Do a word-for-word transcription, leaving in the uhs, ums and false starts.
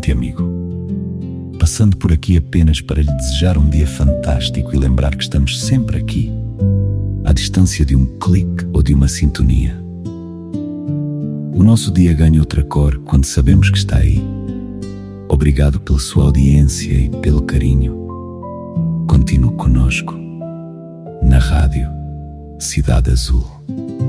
noite, amigo. Passando por aqui apenas para lhe desejar um dia fantástico e lembrar que estamos sempre aqui, à distância de um clique ou de uma sintonia. O nosso dia ganha outra cor quando sabemos que está aí. Obrigado pela sua audiência e pelo carinho. Continue conosco na Rádio Cidade Azul.